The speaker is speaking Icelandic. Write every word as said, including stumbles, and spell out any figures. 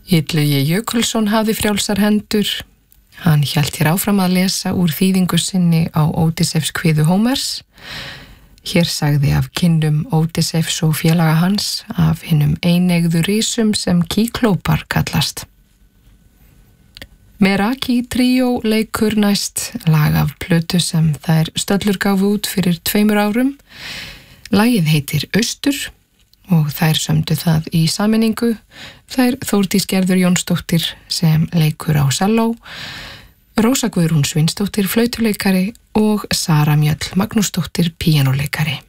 Illugi Jökulsson hafði frjálsar hendur. Hann hélt hér áfram að lesa úr þýðingu sinni á Ódysseifs kviðu Hómers. Hér sagði af kynnum Ódysseifs og félaga hans af hinum eineigðu risum sem Kýklópar kallast. Meraki Tríó leikur næst lag af plötu sem þær Stöllur gáfu út fyrir tveimur árum. Lagið heitir Austur og þær sömdu það í sameiningu. Þær Þórdís Gerður Jónsdóttir sem leikur á selló, Rósa Guðrún Svinsdóttir flautuleikari og Sara Mjöll Magnúsdóttir píanóleikari.